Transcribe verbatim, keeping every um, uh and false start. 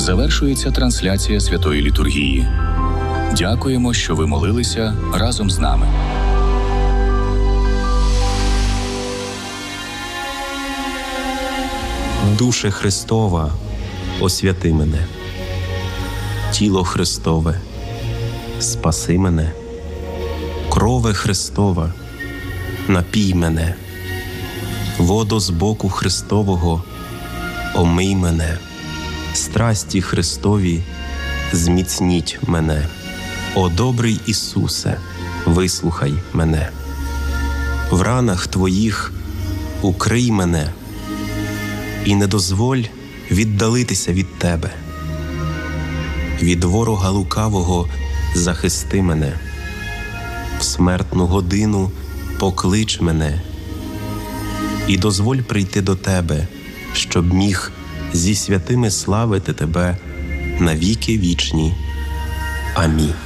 Завершується трансляція Святої Літургії. Дякуємо, що ви молилися разом з нами. Душе Христова, освяти мене. Тіло Христове, спаси мене. Крове Христова, напій мене. Водо з боку Христового, омий мене. Страсті Христові, зміцніть мене. О добрий Ісусе, вислухай мене. В ранах Твоїх укрий мене і не дозволь віддалитися від Тебе. Від ворога лукавого захисти мене. В смертну годину поклич мене і дозволь прийти до Тебе, щоб міг зі святими славити Тебе на віки вічні. Амінь.